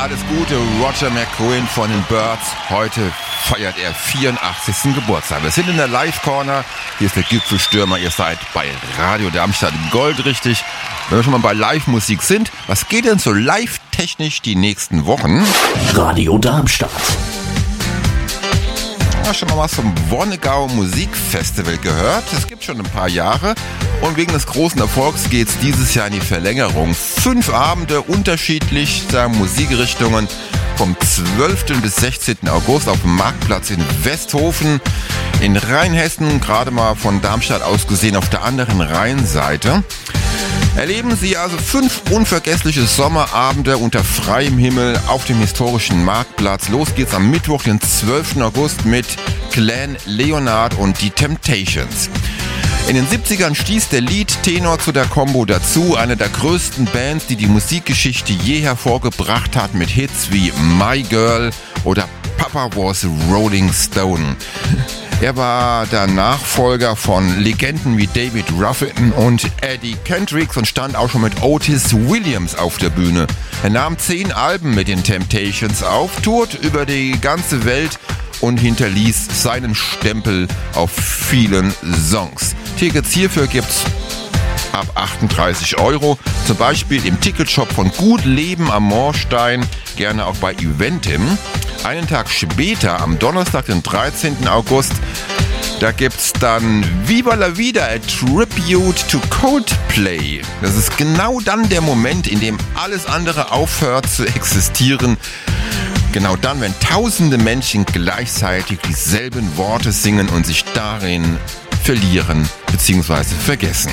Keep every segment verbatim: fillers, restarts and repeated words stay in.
Alles Gute, Roger McGuinn von den Byrds. Heute feiert er vierundachtzigsten Geburtstag. Wir sind in der Live-Corner. Hier ist der Gipfelstürmer. Ihr seid bei Radio Darmstadt im Gold richtig. Wenn wir schon mal bei Live-Musik sind, was geht denn so live-technisch die nächsten Wochen? Radio Darmstadt. Ja, schon mal was vom Wonnegau Musikfestival gehört. Das gibt schon ein paar Jahre. Und wegen des großen Erfolgs geht es dieses Jahr in die Verlängerung. Fünf Abende unterschiedlichster Musikrichtungen vom zwölften bis sechzehnten August auf dem Marktplatz in Westhofen in Rheinhessen, gerade mal von Darmstadt aus gesehen auf der anderen Rheinseite. Erleben Sie also fünf unvergessliche Sommerabende unter freiem Himmel auf dem historischen Marktplatz. Los geht's am Mittwoch, den zwölften August mit Clan Leonard und die Temptations. In den siebzigern stieß der Lead-Tenor zu der Combo dazu, eine der größten Bands, die die Musikgeschichte je hervorgebracht hat, mit Hits wie My Girl oder Papa Was a Rolling Stone. Er war der Nachfolger von Legenden wie David Ruffin und Eddie Kendricks und stand auch schon mit Otis Williams auf der Bühne. Er nahm zehn Alben mit den Temptations auf, tourt über die ganze Welt und hinterließ seinen Stempel auf vielen Songs. Tickets hierfür gibt's ab achtunddreißig Euro, zum Beispiel im Ticketshop von Gut Leben am Moorstein, gerne auch bei Eventim. Einen Tag später, am Donnerstag, den dreizehnten August, da gibt's dann Viva la Vida, a Tribute to Coldplay. Das ist genau dann der Moment, in dem alles andere aufhört zu existieren. Genau dann, wenn tausende Menschen gleichzeitig dieselben Worte singen und sich darin verlieren bzw. vergessen.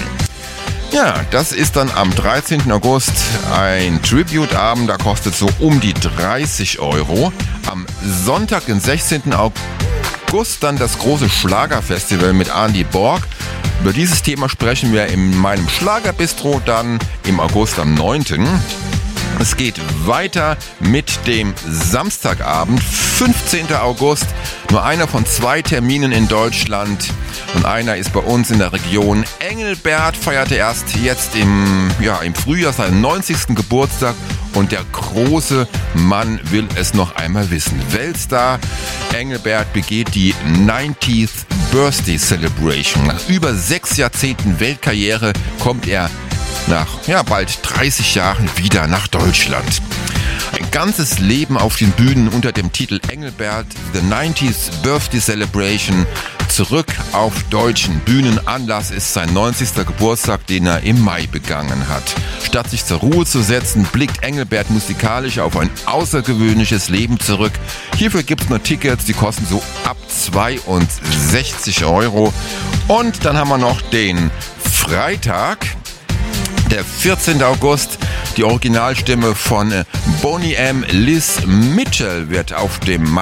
Ja, das ist dann am dreizehnten August ein Tribute-Abend, da kostet so um die dreißig Euro. Am Sonntag, den sechzehnten August, dann das große Schlagerfestival mit Andy Borg. Über dieses Thema sprechen wir in meinem Schlagerbistro dann im August am neunten Es geht weiter mit dem Samstagabend, fünfzehnten August. Nur einer von zwei Terminen in Deutschland und einer ist bei uns in der Region. Engelbert feierte erst jetzt im, ja, im Frühjahr seinen neunzigsten Geburtstag und der große Mann will es noch einmal wissen. Weltstar Engelbert begeht die neunzigste Birthday Celebration. Nach über sechs Jahrzehnten Weltkarriere kommt er nach ja, bald dreißig Jahren wieder nach Deutschland. Ein ganzes Leben auf den Bühnen unter dem Titel Engelbert, The neunzigste Birthday Celebration, zurück auf deutschen Bühnen. Anlass ist sein neunzigster Geburtstag, den er im Mai begangen hat. Statt sich zur Ruhe zu setzen, blickt Engelbert musikalisch auf ein außergewöhnliches Leben zurück. Hierfür gibt es nur Tickets, die kosten so ab zweiundsechzig Euro. Und dann haben wir noch den Freitag, der vierzehnten August, die Originalstimme von Boney M. Liz Mitchell wird auf dem